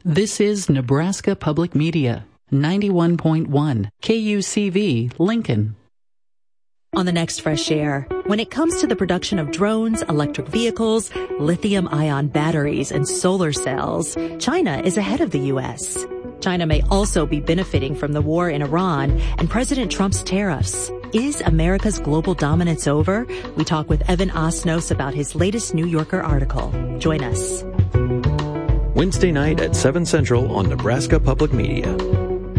This is Nebraska Public Media, 91.1 KUCV, Lincoln. On the next Fresh Air, when it comes to the production of drones, electric vehicles, lithium-ion batteries, and solar cells, China is ahead of the U.S. China may also be benefiting from the war in Iran and President Trump's tariffs. Is America's global dominance over? We talk with Evan Osnos about his latest New Yorker article. Join us. Wednesday night at 7 Central on Nebraska Public Media.